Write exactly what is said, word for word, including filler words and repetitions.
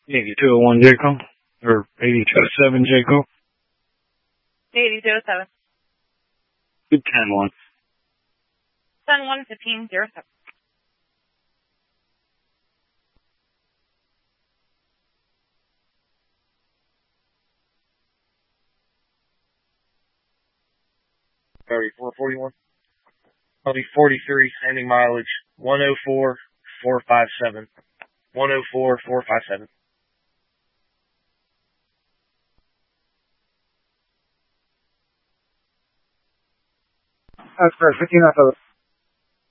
eighty-two oh one Jayco, or eighty-two oh seven Jayco. eighty-two oh seven. Good ten one. ten one fifteen oh seven. thirty-four forty-one. I'll be forty-three, ending mileage one oh four four five seven. one oh four four five seven. That's correct. fifteen oh seven.